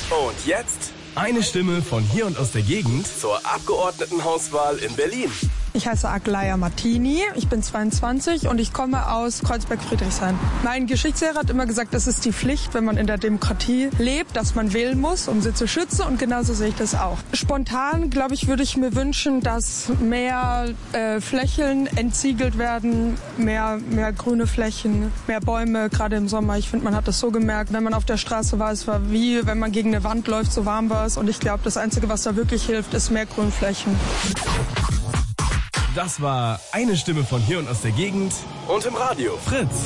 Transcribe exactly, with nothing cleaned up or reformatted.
Und jetzt eine Stimme von hier und aus der Gegend zur Abgeordnetenhauswahl in Berlin. Ich heiße Aglaya Martini, ich bin zweiundzwanzig und ich komme aus Kreuzberg-Friedrichshain. Mein Geschichtslehrer hat immer gesagt, das ist die Pflicht, wenn man in der Demokratie lebt, dass man wählen muss, um sie zu schützen, und genauso sehe ich das auch. Spontan, glaube ich, würde ich mir wünschen, dass mehr äh, Flächen entsiegelt werden, mehr, mehr grüne Flächen, mehr Bäume, gerade im Sommer. Ich finde, man hat das so gemerkt, wenn man auf der Straße war, es war wie, wenn man gegen eine Wand läuft, so warm war es, und ich glaube, das Einzige, was da wirklich hilft, ist mehr Grünflächen. Das war eine Stimme von hier und aus der Gegend und im Radio. Fritz.